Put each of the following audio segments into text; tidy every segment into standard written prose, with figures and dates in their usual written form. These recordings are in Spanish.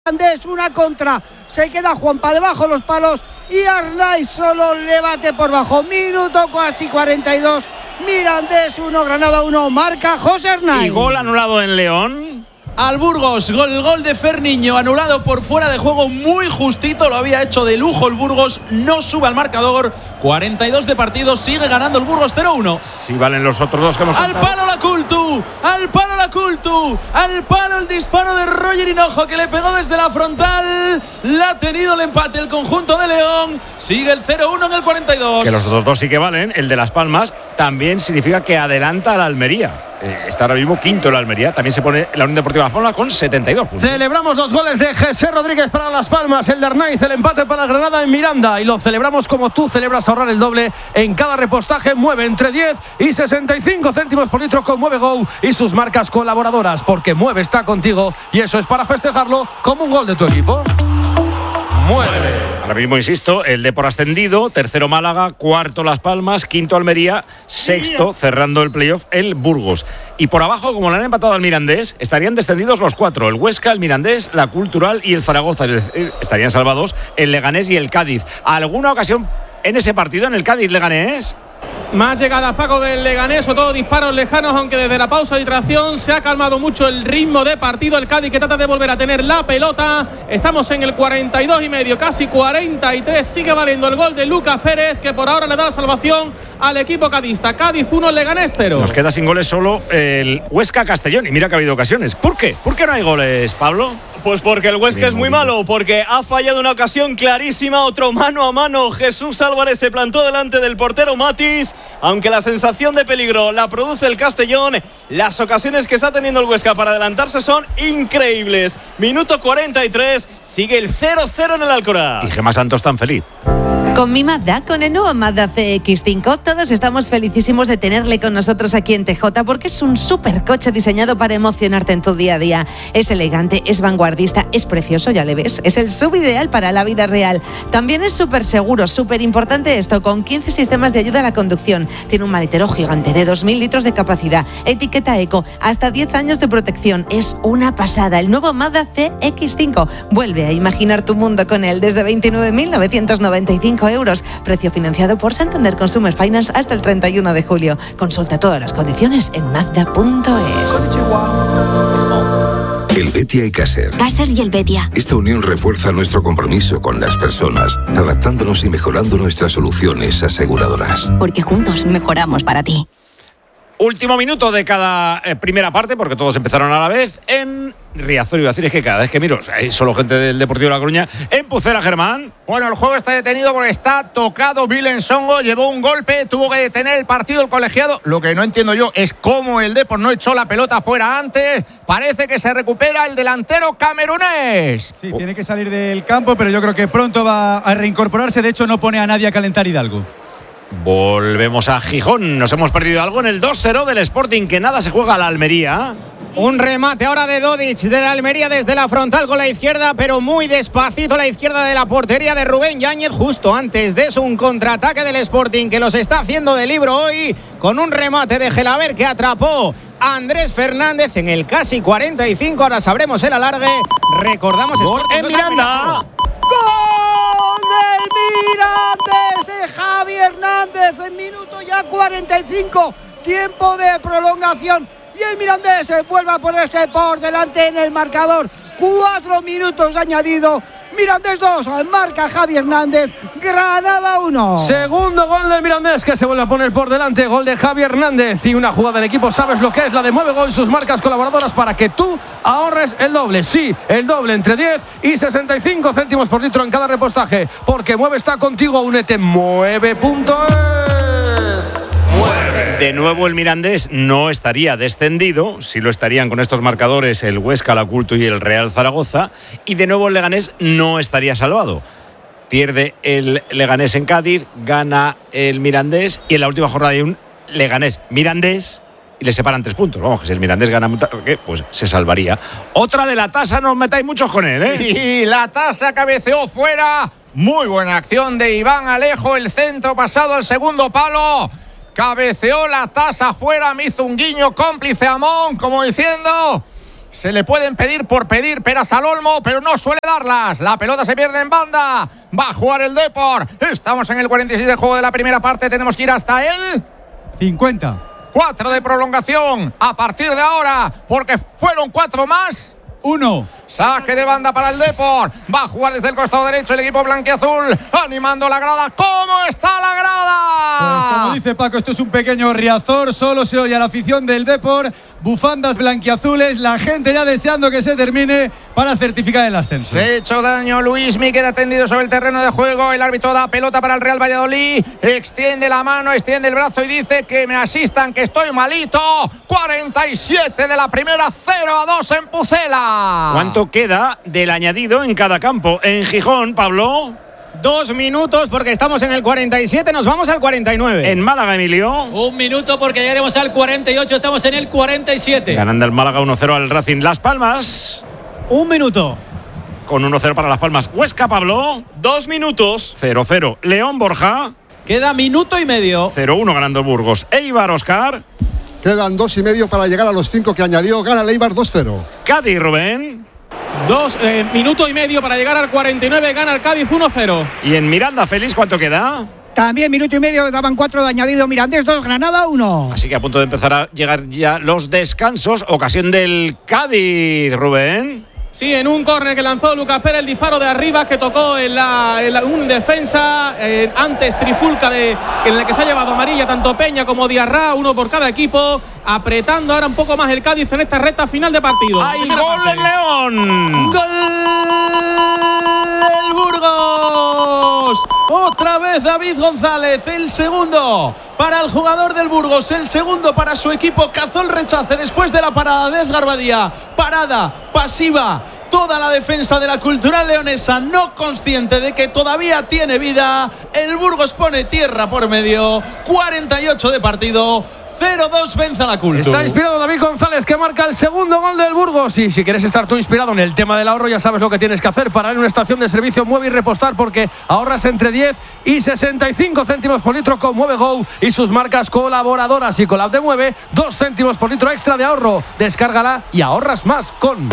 Mirandés, una contra, se queda Juanpa debajo los palos y Arnaiz solo le bate por bajo. Minuto casi 42, Mirandés 1, Granada 1, marca José Arnaiz. Y gol anulado en León. Al Burgos, el gol de Ferniño anulado por fuera de juego, muy justito, lo había hecho de lujo el Burgos, no sube al marcador, 42 de partido, sigue ganando el Burgos 0-1. Sí, valen los otros dos que hemos Al palo la Cultu, al palo la Cultu, al palo el disparo de Roger Hinojo que le pegó desde la frontal, la ha tenido el empate el conjunto de León, sigue el 0-1 en el 42. Que los otros dos sí que valen, el de Las Palmas también significa que adelanta a la Almería. Está ahora mismo quinto en la Almería. También se pone la Unión Deportiva Las Palmas con 72 puntos. Celebramos los goles de José Rodríguez para Las Palmas, el de Arnaiz, el empate para Granada en Miranda. Y lo celebramos como tú celebras ahorrar el doble en cada repostaje. Mueve entre 10 y 65 céntimos por litro con Mueve Go y sus marcas colaboradoras. Porque Mueve está contigo y eso es para festejarlo como un gol de tu equipo. Mueve. Ahora mismo, insisto, el Depor ascendido, tercero Málaga, cuarto Las Palmas, quinto Almería, sexto, cerrando el playoff, el Burgos. Y por abajo, como le han empatado al Mirandés, estarían descendidos los cuatro, el Huesca, el Mirandés, la Cultural y el Zaragoza. Es decir, estarían salvados el Leganés y el Cádiz. ¿Alguna ocasión en ese partido, en el Cádiz-Leganés? Más llegadas, Paco, del Leganés, o todo disparos lejanos, aunque desde la pausa de tracción se ha calmado mucho el ritmo de partido. El Cádiz que trata de volver a tener la pelota. Estamos en el 42 y medio, casi 43. Sigue valiendo el gol de Lucas Pérez, que por ahora le da la salvación al equipo cadista. Cádiz 1, Leganés 0. Nos queda sin goles solo el Huesca-Castellón. Y mira que ha habido ocasiones. ¿Por qué? ¿Por qué no hay goles, Pablo? Pues porque el Huesca es muy malo, porque ha fallado una ocasión clarísima, otro mano a mano. Jesús Álvarez se plantó delante del portero Matis, aunque la sensación de peligro la produce el Castellón. Las ocasiones que está teniendo el Huesca para adelantarse son increíbles. Minuto 43, sigue el 0-0 en el Alcoraz. Y Gemma Santos tan feliz. Con mi Mazda, con el nuevo Mazda CX-5, todos estamos felicísimos de tenerle con nosotros aquí en TJ, porque es un supercoche diseñado para emocionarte en tu día a día. Es elegante, es vanguardista, es precioso, ya le ves. Es el sub ideal para la vida real. También es súper seguro, súper importante esto, con 15 sistemas de ayuda a la conducción. Tiene un maletero gigante de 2.000 litros de capacidad, etiqueta eco, hasta 10 años de protección. Es una pasada. El nuevo Mazda CX-5. Vuelve a imaginar tu mundo con él desde 29.995 euros. Precio financiado por Santander Consumer Finance hasta el 31 de julio. Consulta todas las condiciones en Mazda.es. El Betia y Caser. Caser y el Betia. Esta unión refuerza nuestro compromiso con las personas, adaptándonos y mejorando nuestras soluciones aseguradoras. Porque juntos mejoramos para ti. Último minuto de cada primera parte, porque todos empezaron a la vez en Riazor. Iba a decir, es que cada vez que miro, hay solo gente del Deportivo de La Coruña. En Pucela, Germán. Bueno, el juego está detenido porque está tocado. Vilen Songo llevó un golpe, tuvo que detener el partido el colegiado. Lo que no entiendo yo es cómo el Depor no echó la pelota fuera antes. Parece que se recupera el delantero camerunés. Sí, tiene que salir del campo, pero yo creo que pronto va a reincorporarse. De hecho, no pone a nadie a calentar Hidalgo. Volvemos a Gijón. Nos hemos perdido algo en el 2-0 del Sporting, que nada se juega a la Almería. Un remate ahora de Dodic de la Almería desde la frontal con la izquierda, pero muy despacito a la izquierda de la portería de Rubén Yáñez. Justo antes de eso, un contraataque del Sporting que los está haciendo de libro hoy, con un remate de Gelaber que atrapó a Andrés Fernández en el casi 45. Ahora sabremos el alargue. Recordamos Sporting en Miranda. ¡Gol del Mirandés de Javi Hernández en minuto ya 45! Tiempo de prolongación. Y el Mirandés vuelve a ponerse por delante en el marcador. 4 minutos añadido. Mirandés 2, marca Javi Hernández. Granada 1. Segundo gol del Mirandés, que se vuelve a poner por delante. Gol de Javi Hernández. Y una jugada en equipo, ¿sabes lo que es? La de Mueve Gol, sus marcas colaboradoras, para que tú ahorres el doble. Sí, el doble, entre 10 y 65 céntimos por litro en cada repostaje. Porque Mueve está contigo. Únete, mueve.es. De nuevo el Mirandés no estaría descendido, si lo estarían con estos marcadores el Huesca, la Cultu y el Real Zaragoza, y de nuevo el Leganés no estaría salvado. Pierde el Leganés en Cádiz, gana el Mirandés, y en la última jornada hay un Leganés-Mirandés y le separan 3 puntos. Vamos, que si el Mirandés gana, pues se salvaría. Otra de la Tasa, no os metáis muchos con él, ¿eh? Sí, la Tasa cabeceó fuera. Muy buena acción de Iván Alejo, el centro pasado al segundo palo. Cabeceó la Tasa fuera, me hizo un guiño cómplice a Amón, como diciendo: Se le pueden pedir por pedir peras al olmo, pero no suele darlas. La pelota se pierde en banda. Va a jugar el Depor. Estamos en el 46 del juego de la primera parte. Tenemos que ir hasta el 50. 4 de prolongación. A partir de ahora, porque fueron 4 más. 1. Saque de banda para el Depor. Va a jugar desde el costado derecho el equipo blanquiazul, animando la grada. ¿Cómo está la grada? Pues como dice Paco, esto es un pequeño riazor. Solo se oye a la afición del Depor. Bufandas blanquiazules. La gente ya deseando que se termine para certificar el ascenso. Se ha hecho daño Luismi, queda tendido sobre el terreno de juego. El árbitro da pelota para el Real Valladolid. Extiende la mano, extiende el brazo y dice que me asistan, que estoy malito. 47 de la primera, 0-2 en Pucela. ¿Cuánto queda del añadido en cada campo? En Gijón, Pablo. 2 minutos porque estamos en el 47, nos vamos al 49. En Málaga, Emilio. 1 minuto porque llegaremos al 48, estamos en el 47. Ganando el Málaga 1-0 al Racing. Las Palmas. 1 minuto. Con 1-0 para Las Palmas. Huesca, Pablo. 2 minutos. 0-0. León, Borja. Queda minuto y medio. 0-1 ganando el Burgos. Eibar, Oscar. Quedan 2 y medio para llegar a los 5 que añadió. Gana el Eibar 2-0. Cádiz, Rubén. 2 minuto y medio para llegar al 49. Gana el Cádiz 1-0. Y en Miranda, Félix, ¿cuánto queda? También minuto y medio, daban 4 de añadido. Mirandés 2, Granada 1. Así que a punto de empezar a llegar ya los descansos. Ocasión del Cádiz, Rubén. Sí, en un córner que lanzó Lucas Pérez, el disparo de arriba que tocó en un defensa, antes Trifulca, en el que se ha llevado amarilla tanto Peña como Diarra, uno por cada equipo, apretando ahora un poco más el Cádiz en esta recta final de partido. ¡Hay gol en León! ¡Gol del Burgos! Otra vez David González, el segundo para el jugador del Burgos, el segundo para su equipo. Cazó el rechace después de la parada de Edgar Badía. Parada pasiva. Toda la defensa de la Cultural leonesa no consciente de que todavía tiene vida. El Burgos pone tierra por medio. 48 de partido. 0-2 vence a la Cultu. Está inspirado David González, que marca el segundo gol del Burgos. Y si quieres estar tú inspirado en el tema del ahorro, ya sabes lo que tienes que hacer. Parar en una estación de servicio Mueve y repostar, porque ahorras entre 10 y 65 céntimos por litro con Mueve Go y sus marcas colaboradoras. Y con la app de Mueve, 2 céntimos por litro extra de ahorro. Descárgala y ahorras más con...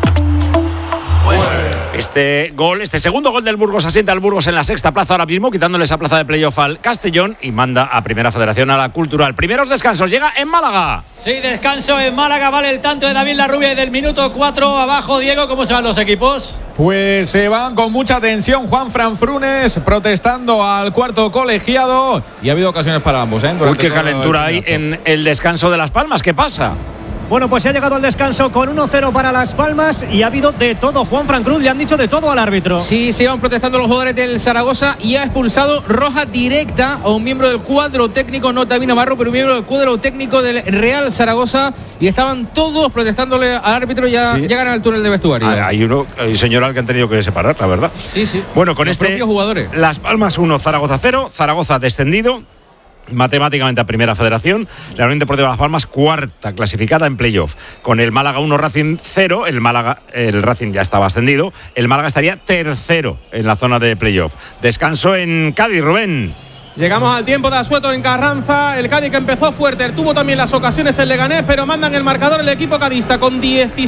Este segundo gol del Burgos asienta al Burgos en la sexta plaza ahora mismo, quitándole esa plaza de playoff al Castellón y manda a Primera Federación, a la Cultural. Primeros descansos, llega en Málaga. Sí, descanso en Málaga, vale el tanto de David Larrubia y del minuto 4 abajo. Diego, ¿cómo se van los equipos? Pues se van con mucha tensión. Juan Fran Frunes protestando al cuarto colegiado y ha habido ocasiones para ambos. Uy, qué calentura hay en el descanso de Las Palmas. ¿Qué pasa? Bueno, pues se ha llegado al descanso con 1-0 para Las Palmas y ha habido de todo. Juan Fran Cruz le han dicho de todo al árbitro. Sí, se iban protestando los jugadores del Zaragoza y ha expulsado roja directa a un miembro del cuadro técnico, no David Navarro, pero un miembro del cuadro técnico del Real Zaragoza, y estaban todos protestándole al árbitro. Ya Sí. llegan al túnel de vestuario. Hay un señor al que han tenido que separar, la verdad. Sí, sí. Bueno, con Los propios jugadores. Las Palmas 1, Zaragoza 0. Zaragoza descendido matemáticamente a Primera Federación. La Unión Deportiva Las Palmas cuarta clasificada en playoff. Con el Málaga 1, Racing 0. El Racing ya estaba ascendido. El Málaga estaría tercero en la zona de playoff. Descanso en Cádiz, Rubén. Llegamos al tiempo de asueto en Carranza. El Cádiz, que empezó fuerte, tuvo también las ocasiones en Leganés, pero mandan el marcador el equipo cadista con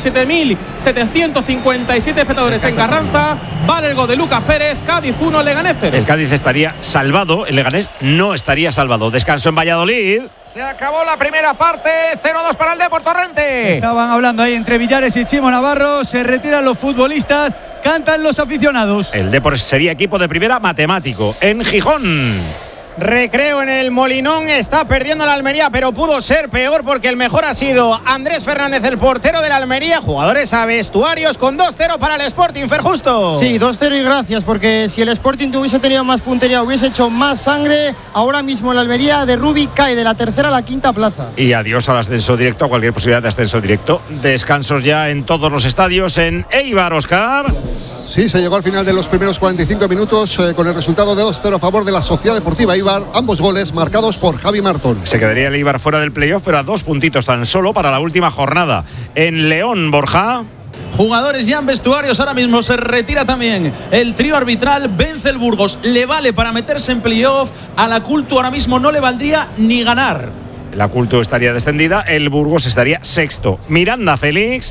17.757 espectadores en Carranza. Vale el gol de Lucas Pérez. Cádiz 1, Leganés 0. El Cádiz estaría salvado, el Leganés no estaría salvado. Descanso en Valladolid. Se acabó la primera parte. 0-2 para el Depor Torrente. Estaban hablando ahí entre Villares y Chimo Navarro. Se retiran los futbolistas, cantan los aficionados. El Depor sería equipo de primera matemático. En Gijón. Recreo en el Molinón, está perdiendo la Almería, pero pudo ser peor porque el mejor ha sido Andrés Fernández, el portero de la Almería. Jugadores a vestuarios con 2-0 para el Sporting, Fer Justo. Sí, 2-0 y gracias, porque si el Sporting hubiese tenido más puntería, hubiese hecho más sangre, ahora mismo la Almería de Rubi cae de la tercera a la quinta plaza. Y adiós al ascenso directo, a cualquier posibilidad de ascenso directo. Descansos ya en todos los estadios. En Eibar, Oscar. Sí, se llegó al final de los primeros 45 minutos con el resultado de 2-0 a favor de la Sociedad Deportiva Eibar. Ambos goles marcados por Javi Martón. Se quedaría el Eibar fuera del playoff, pero a 2 puntitos tan solo para la última jornada. En León, Borja. Jugadores ya en vestuarios, ahora mismo se retira también el trío arbitral. Vence el Burgos, le vale para meterse en playoff. A la Cultu ahora mismo no le valdría ni ganar. La Cultu estaría descendida, el Burgos estaría sexto. Miranda, Félix.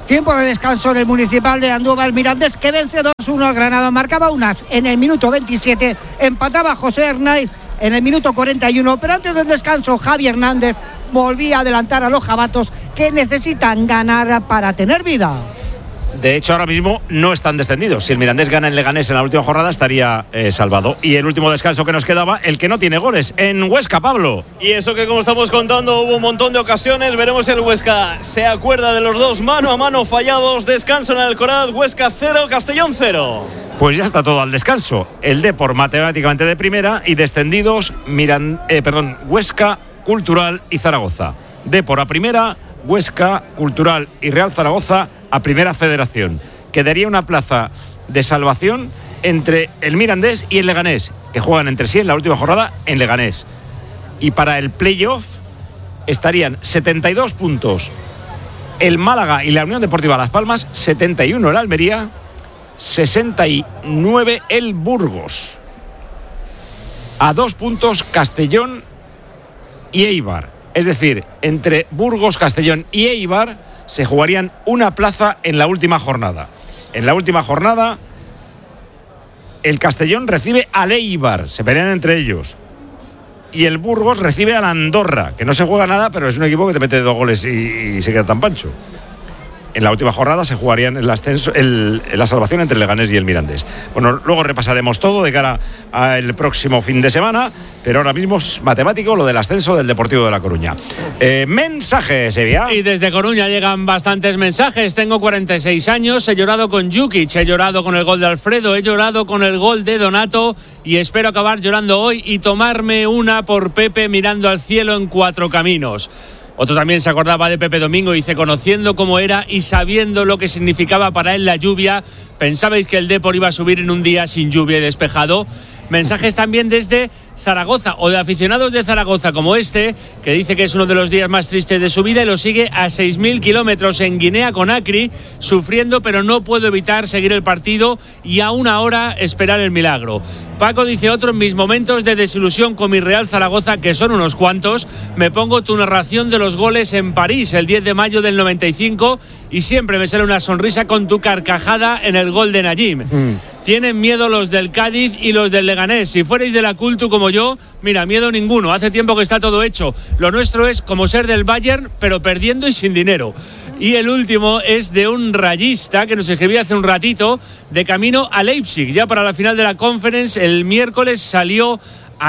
Tiempo de descanso en el Municipal de Andújar. Mirandés que vence 2-1 al Granada. Marcaba Unas en el minuto 27. Empataba José Hernández en el minuto 41. Pero antes del descanso, Javi Hernández volvía a adelantar a los jabatos que necesitan ganar para tener vida. De hecho, ahora mismo no están descendidos. Si el Mirandés gana en Leganés en la última jornada, estaría salvado. Y el último descanso que nos quedaba, el que no tiene goles, en Huesca, Pablo. Y eso que, como estamos contando, hubo un montón de ocasiones. Veremos si el Huesca se acuerda de los dos mano a mano fallados. Descanso en el Alcoraz, Huesca 0, Castellón 0. Pues ya está todo al descanso. El Depor matemáticamente de primera y descendidos Huesca, Cultural y Zaragoza. Depor a primera, Huesca, Cultural y Real Zaragoza a primera federación. Quedaría una plaza de salvación entre el Mirandés y el Leganés, que juegan entre sí en la última jornada en Leganés. Y para el playoff estarían 72 puntos el Málaga y la Unión Deportiva Las Palmas, 71 el Almería, 69 el Burgos. A 2 puntos Castellón y Eibar. Es decir, entre Burgos, Castellón y Eibar se jugarían una plaza en la última jornada. En la última jornada, el Castellón recibe al Eibar, se pelean entre ellos. Y el Burgos recibe al Andorra, que no se juega nada, pero es un equipo que te mete 2 goles y se queda tan pancho. En la última jornada se jugarían el ascenso, la salvación entre el Leganés y el Mirandés. Bueno, luego repasaremos todo de cara al próximo fin de semana, pero ahora mismo es matemático lo del ascenso del Deportivo de La Coruña. Mensajes, Sevilla. Y desde Coruña llegan bastantes mensajes. Tengo 46 años, he llorado con Jukic, he llorado con el gol de Alfredo, he llorado con el gol de Donato y espero acabar llorando hoy y tomarme una por Pepe mirando al cielo en Cuatro Caminos. Otro también se acordaba de Pepe Domingo y dice, conociendo cómo era y sabiendo lo que significaba para él la lluvia, ¿pensabais que el Depor iba a subir en un día sin lluvia y despejado? Mensajes también desde Zaragoza o de aficionados de Zaragoza como este, que dice que es uno de los días más tristes de su vida y lo sigue a 6.000 kilómetros en Guinea Conakry, sufriendo, pero no puedo evitar seguir el partido y a una hora esperar el milagro. Paco dice, otro en mis momentos de desilusión con mi Real Zaragoza, que son unos cuantos, me pongo tu narración de los goles en París el 10 de mayo del 95 y siempre me sale una sonrisa con tu carcajada en el gol de Najim. Tienen miedo los del Cádiz y los del Leganés. Si fuerais de la Cultu como yo, mira, miedo ninguno. Hace tiempo que está todo hecho. Lo nuestro es como ser del Bayern, pero perdiendo y sin dinero. Y el último es de un rayista que nos escribía hace un ratito, de camino a Leipzig, ya para la final de la Conference. El miércoles salió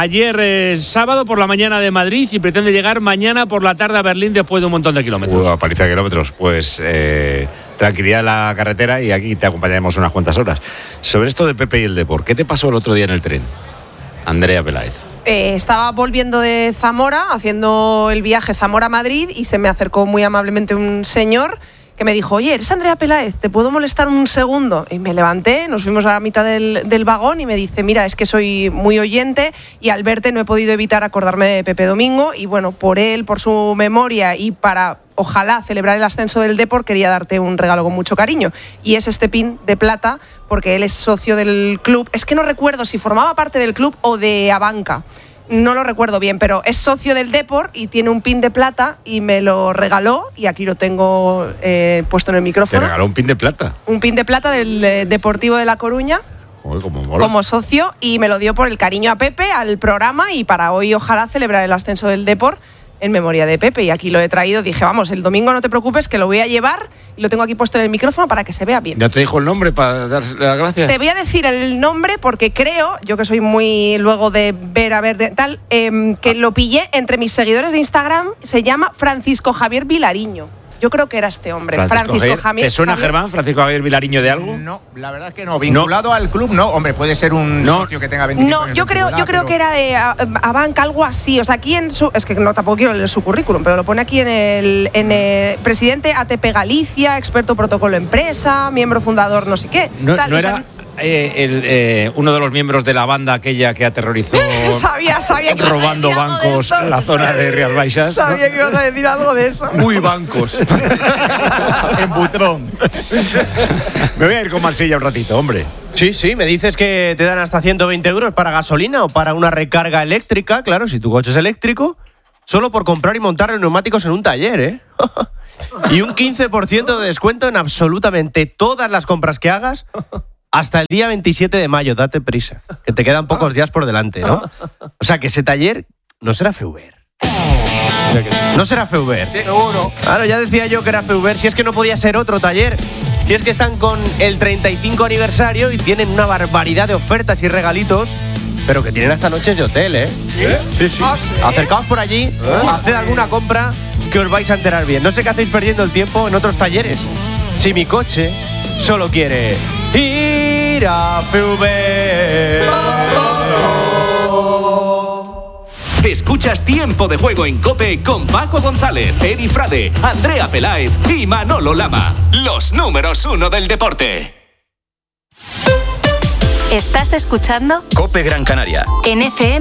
ayer sábado por la mañana de Madrid y pretende llegar mañana por la tarde a Berlín después de un montón de kilómetros. Paliza de kilómetros. Pues tranquilidad en la carretera y aquí te acompañaremos unas cuantas horas. Sobre esto de Pepe y el Depor, ¿qué te pasó el otro día en el tren, Andrea Peláez? Estaba volviendo de Zamora, haciendo el viaje Zamora-Madrid y se me acercó muy amablemente un señor que me dijo, oye, eres Andrea Peláez, ¿te puedo molestar un segundo? Y me levanté, nos fuimos a la mitad del vagón y me dice, mira, es que soy muy oyente y al verte no he podido evitar acordarme de Pepe Domingo y bueno, por él, por su memoria y para ojalá celebrar el ascenso del Depor, quería darte un regalo con mucho cariño. Y es este pin de plata, porque él es socio del club. Es que no recuerdo si formaba parte del club o de Abanca. No lo recuerdo bien, pero es socio del Depor y tiene un pin de plata y me lo regaló y aquí lo tengo puesto en el micrófono. ¿Te regaló un pin de plata? Un pin de plata del Deportivo de La Coruña. Joder, cómo mola. Como socio y me lo dio por el cariño a Pepe, al programa y para hoy ojalá celebrar el ascenso del Depor en memoria de Pepe y aquí lo he traído. Dije, vamos, el domingo no te preocupes que lo voy a llevar y lo tengo aquí puesto en el micrófono para que se vea bien. ¿Ya te dijo el nombre para darle las gracias? Te voy a decir el nombre porque creo, yo que soy muy luego de ver, tal, que lo pillé entre mis seguidores de Instagram, se llama Francisco Javier Vilariño. Yo creo que era este hombre, Francisco Javier. ¿Te suena, Germán, Francisco Javier Vilariño de algo? No, la verdad es que no. Vinculado al club, no. Hombre, puede ser un socio que tenga 25 años. Yo creo que era de Abanca, algo así. O sea, aquí en su... Es que no, tampoco quiero leer su currículum, pero lo pone aquí en el presidente ATP Galicia, experto protocolo empresa, miembro fundador no sé qué. No era... uno de los miembros de la banda aquella que aterrorizó sabía que robando bancos en la zona de Rías Baixas. Sabía que ibas a decir algo de eso. Muy bancos. En Butrón. Me voy a ir con Marsella un ratito, hombre. Sí, me dices que te dan hasta 120 euros para gasolina o para una recarga eléctrica. Claro, si tu coche es eléctrico, solo por comprar y montar los neumáticos en un taller, ¿eh? Y un 15% de descuento en absolutamente todas las compras que hagas hasta el día 27 de mayo. Date prisa, que te quedan pocos días por delante, ¿no? O sea, que ese taller no será Feuber. No será Feuber. Seguro. Claro, ya decía yo que era Feuber, si es que no podía ser otro taller. Si es que están con el 35 aniversario y tienen una barbaridad de ofertas y regalitos, pero que tienen hasta noches de hotel, ¿eh? Sí, sí. Acercaos por allí, haced alguna compra que os vais a enterar bien. No sé qué hacéis perdiendo el tiempo en otros talleres. Si mi coche solo quiere ir a Feuber. Escuchas Tiempo de Juego en COPE con Paco González, Eri Frade, Andrea Peláez y Manolo Lama. Los números 1 del deporte. ¿Estás escuchando? COPE Gran Canaria. En FM.